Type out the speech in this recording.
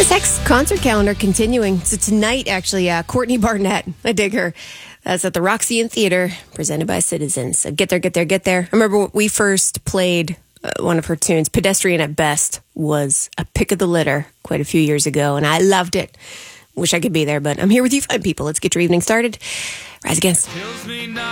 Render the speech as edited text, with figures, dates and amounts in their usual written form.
Text concert calendar continuing. So tonight, actually, Courtney Barnett, I dig her. That's at the Roxy and Theater, presented by Citizens. So get there, get there, get there. I remember when we first played one of her tunes, Pedestrian at Best, was a pick of the litter quite a few years ago, and I loved it. Wish I could be there, but I'm here with you fine people. Let's get your evening started. Rise Against.